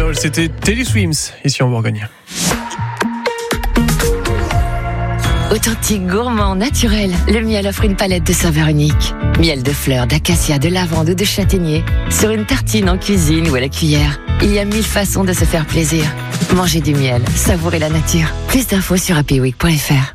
Idol, c'était Teddy Swims, ici en Bourgogne. Authentique, gourmand, naturel, le miel offre une palette de saveurs uniques. Miel de fleurs, d'acacia, de lavande ou de châtaignier. Sur une tartine en cuisine ou à la cuillère. Il y a 1000 façons de se faire plaisir. Mangez du miel, savourez la nature. Plus d'infos sur happyweek.fr.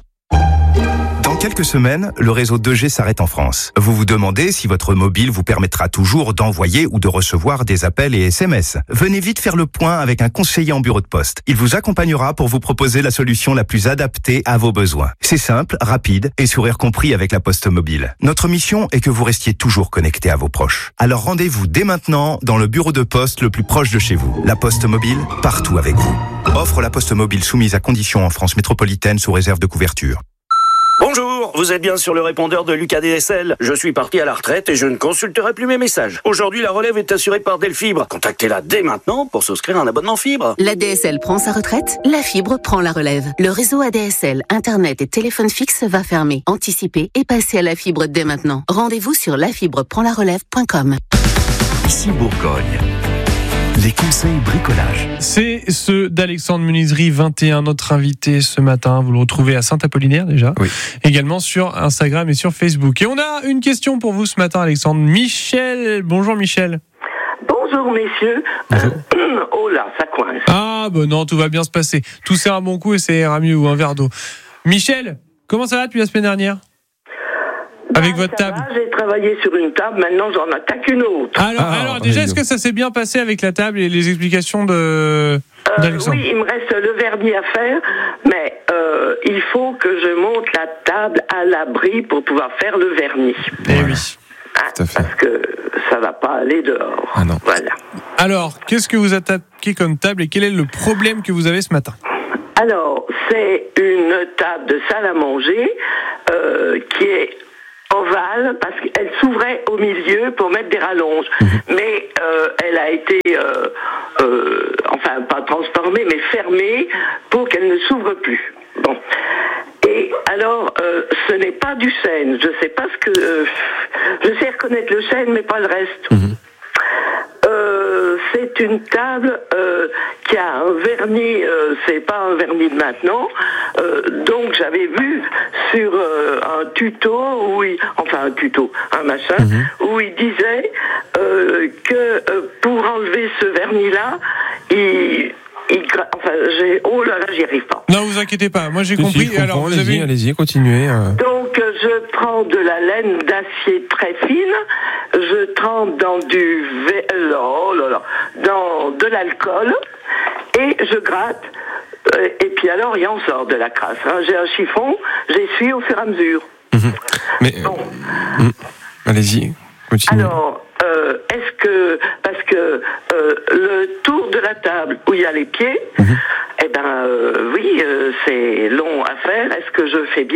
Dans quelques semaines, le réseau 2G s'arrête en France. Vous vous demandez si votre mobile vous permettra toujours d'envoyer ou de recevoir des appels et SMS. Venez vite faire le point avec un conseiller en bureau de poste. Il vous accompagnera pour vous proposer la solution la plus adaptée à vos besoins. C'est simple, rapide et sourire compris avec la Poste Mobile. Notre mission est que vous restiez toujours connecté à vos proches. Alors rendez-vous dès maintenant dans le bureau de poste le plus proche de chez vous. La Poste Mobile, partout avec vous. Offre la Poste Mobile soumise à conditions en France métropolitaine sous réserve de couverture. Bonjour, vous êtes bien sur le répondeur de Lucas DSL. Je suis parti à la retraite et je ne consulterai plus mes messages. Aujourd'hui, la relève est assurée par Delfibre. Contactez-la dès maintenant pour souscrire un abonnement fibre. La DSL prend sa retraite, la fibre prend la relève. Le réseau ADSL, Internet et téléphone fixe va fermer. Anticipez et passez à la fibre dès maintenant. Rendez-vous sur lafibreprendlarelève.com. Ici Bourgogne. Les conseils bricolage. C'est ceux d'Alexandre Munizerie, 21, notre invité ce matin. Vous le retrouvez à Saint-Apollinaire déjà. Oui. Également sur Instagram et sur Facebook. Et on a une question pour vous ce matin, Alexandre. Michel. Bonjour Michel. Bonjour messieurs. Bonjour. Oh là, ça coince. Ah ben non, tout va bien se passer. Tout sert un bon coup et ça ira mieux ou un verre d'eau. Michel, comment ça va depuis la semaine dernière ? Avec votre table. J'ai travaillé sur une table, maintenant j'en attaque une autre. Alors déjà, est-ce que ça s'est bien passé avec la table et les explications d'Alexandre ? Oui, il me reste le vernis à faire, mais il faut que je monte la table à l'abri pour pouvoir faire le vernis. Eh oui. Tout à fait. Parce que ça va pas aller dehors. Ah non. Voilà. Alors, qu'est-ce que vous attaquez comme table et quel est le problème que vous avez ce matin ? Alors, c'est une table de salle à manger qui est ovale parce qu'elle s'ouvrait au milieu pour mettre des rallonges, mais elle a été enfin pas transformée mais fermée pour qu'elle ne s'ouvre plus. Bon. Et alors ce n'est pas du chêne, je sais pas ce que je sais reconnaître le chêne mais pas le reste. C'est une table qui a un vernis, c'est pas un vernis de maintenant, donc j'avais vu sur un tuto, où un machin, où il disait que pour enlever ce vernis-là, oh là là, j'y arrive pas. Non, vous inquiétez pas, moi j'ai compris. Si, alors, allez-y, continuez. Donc, je prends de la laine d'acier très fine, je trempe dans dans de l'alcool, et je gratte, et puis alors, il en sort de la crasse. J'ai un chiffon, j'essuie au fur et à mesure. Mais, bon. Allez-y, continuez. Alors, est-ce que, parce que le tour de la table où il y a les pieds, oui, c'est long à faire. Est-ce que je fais bien ?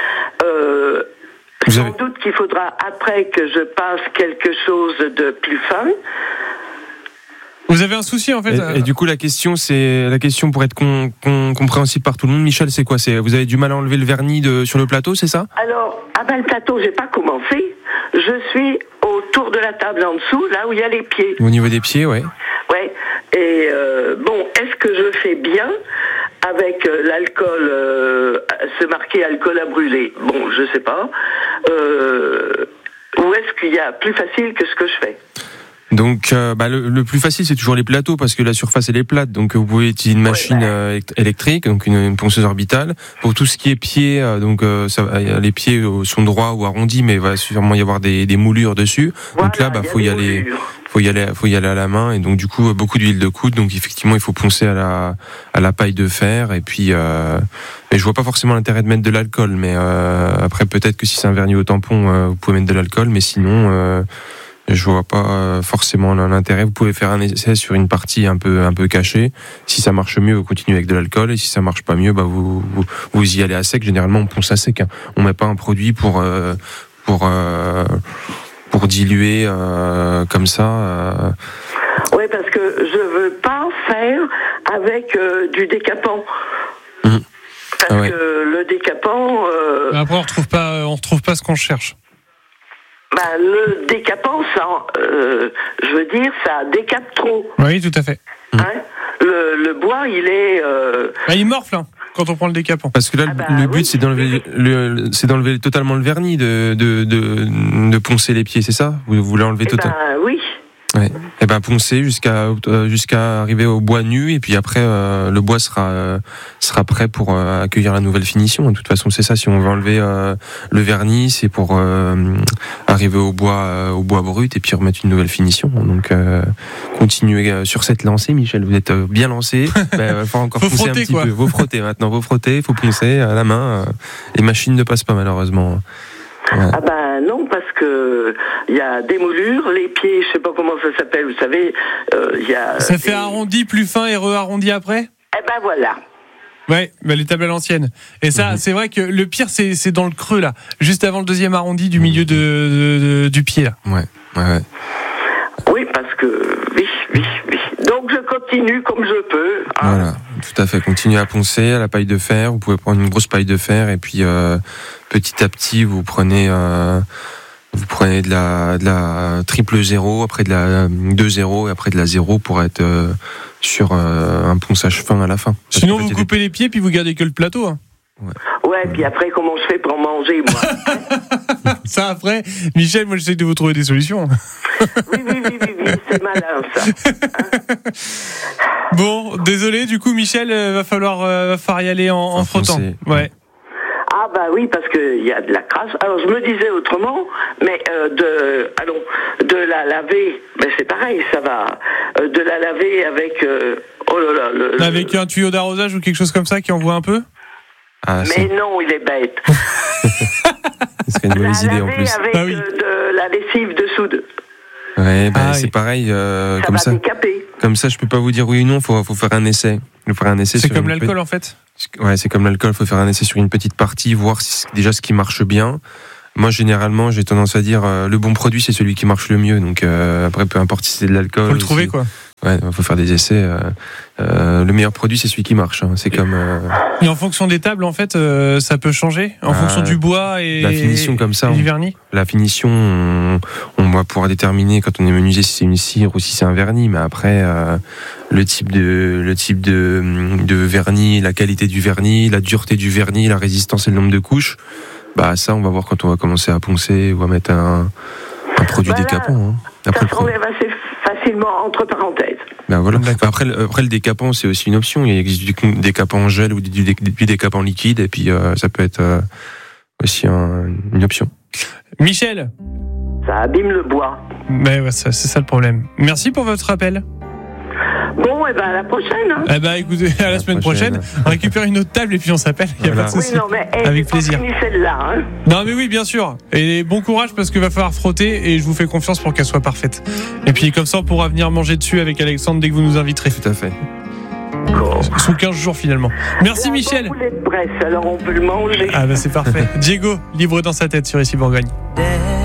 Sans doute qu'il faudra après que je passe quelque chose de plus fin. Vous avez un souci en fait. Et du coup la question pour être compréhensible par tout le monde, Michel, c'est quoi ? Vous avez du mal à enlever le vernis sur le plateau, c'est ça ? Alors, le plateau, j'ai pas commencé. Je suis autour de la table en dessous, là où il y a les pieds. Au niveau des pieds, ouais. Ouais. Et est-ce que je fais bien avec l'alcool, se marquer alcool à brûler ? Bon, je sais pas. Ou est-ce qu'il y a plus facile que ce que je fais ? Donc, le plus facile, c'est toujours les plateaux parce que la surface elle est plate. Donc, vous pouvez utiliser une machine électrique, donc une ponceuse orbitale. Pour tout ce qui est pieds, les pieds sont droits ou arrondis, mais il va sûrement y avoir des moulures dessus. Voilà, donc là, faut y aller à la main. Et donc, du coup, beaucoup d'huile de coude. Donc, effectivement, il faut poncer à la paille de fer. Et puis, mais je vois pas forcément l'intérêt de mettre de l'alcool. Mais après, peut-être que si c'est un vernis au tampon, vous pouvez mettre de l'alcool. Mais sinon. Je vois pas forcément l'intérêt. Vous pouvez faire un essai sur une partie un peu cachée. Si ça marche mieux, vous continuez avec de l'alcool. Et si ça marche pas mieux, vous y allez à sec. Généralement, on ponce à sec. On met pas un produit pour diluer comme ça. Oui, parce que je veux pas faire avec du décapant. Parce que le décapant. Après, on retrouve pas ce qu'on cherche. Le décapant, ça, je veux dire, ça décape trop. Oui, tout à fait. Hein, le bois, il est... il morfle quand on prend le décapant. Parce que là, le but, c'est d'enlever totalement le vernis, de poncer les pieds, c'est ça ? Vous voulez enlever totalement ? Oui. Ouais. Et poncer jusqu'à arriver au bois nu, et puis après le bois sera prêt pour accueillir la nouvelle finition. De toute façon, c'est ça. Si on veut enlever le vernis, c'est pour arriver au bois brut et puis remettre une nouvelle finition. Donc continuez sur cette lancée, Michel. Vous êtes bien lancé. Il va falloir encore pousser frotter, un petit peu. Vous frottez maintenant. Vous frottez. Faut poncer à la main. Les machines ne passent pas malheureusement. Ouais. Non, parce que il y a des moulures, les pieds, je sais pas comment ça s'appelle, vous savez, il y a... Ça fait arrondi plus fin et re-arrondi après ? Voilà. Ouais, les tables à l'ancienne. Et ça, c'est vrai que le pire, c'est dans le creux, là. Juste avant le deuxième arrondi du milieu du pied, là. Ouais. Oui, parce que... Oui. Donc, je continue comme je peux. Voilà, tout à fait. Continuez à poncer à la paille de fer. Vous pouvez prendre une grosse paille de fer et puis petit à petit, vous prenez de la triple 0, après de la 2-0 et après de la 0 pour être sur un ponçage fin à la fin. Sinon, vous coupez les pieds puis vous gardez que le plateau. Ouais, puis après, comment je fais pour manger, moi? Ça, après, Michel, moi, j'essaie de vous trouver des solutions. Oui, c'est malin, ça. Bon, désolé, du coup, Michel, va falloir y aller en frottant. Ouais. Oui, parce qu'il y a de la crasse. Alors, je me disais autrement, mais de la laver, c'est pareil, ça va. De la laver avec... avec un tuyau d'arrosage ou quelque chose comme ça qui envoie un peu? Mais non, il est bête. Ce serait une mauvaise idée en plus. Avec de la lessive de soude. Ouais, c'est pareil. Comme ça. Décaper. Comme ça, je peux pas vous dire oui ou non. Faut faire un essai. C'est comme l'alcool en fait. Ouais, c'est comme l'alcool. Faut faire un essai sur une petite partie, voir déjà ce qui marche bien. Moi, généralement, j'ai tendance à dire le bon produit, c'est celui qui marche le mieux. Donc après, peu importe si c'est de l'alcool. Faut le trouver quoi. Ouais, faut faire des essais. Le meilleur produit, c'est celui qui marche. C'est comme. Et en fonction des tables, en fait, ça peut changer en fonction du bois et la finition comme ça. Du vernis. La finition, on va pouvoir déterminer quand on est menuisier si c'est une cire ou si c'est un vernis. Mais après, le type de vernis, la qualité du vernis, la dureté du vernis, la résistance et le nombre de couches. Ça, on va voir quand on va commencer à poncer ou à mettre un produit décapant. Après, ça s'enlève assez facilement entre parenthèses. Voilà. Après, le décapant, c'est aussi une option. Il existe du décapant en gel ou du décapant liquide, et puis ça peut être aussi une option. Michel, ça abîme le bois. C'est ça le problème. Merci pour votre appel. Bon, à la prochaine. Écoutez, à la semaine prochaine. On récupère une autre table et puis on s'appelle. Il y a pas de souci. Oui, non, mais avec plaisir. Celle-là, Non, mais oui, bien sûr. Et bon courage parce qu'il va falloir frotter et je vous fais confiance pour qu'elle soit parfaite. Et puis comme ça, on pourra venir manger dessus avec Alexandre dès que vous nous inviterez. Tout à fait. Sous 15 jours finalement. Merci Michel. Poulet de Bresse, alors on peut le manger. C'est parfait. Diego, libre dans sa tête sur Ici Bourgogne.